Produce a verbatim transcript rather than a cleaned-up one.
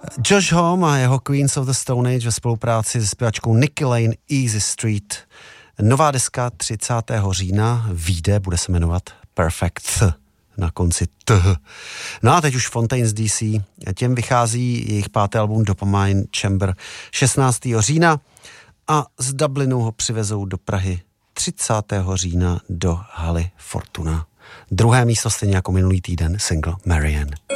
Josh Homme a jeho Queens of the Stone Age ve spolupráci se zpěvačkou Nikki Lane, Easy Street. Nová deska třicátého října vyjde, bude se jmenovat Perfect na konci T. No a teď už Fontaines D C, těm vychází jejich pátý album Dopamine Chamber šestnáctého října a z Dublinu ho přivezou do Prahy třicátého října do haly Fortuna. Druhé místo stejně jako minulý týden single Marianne.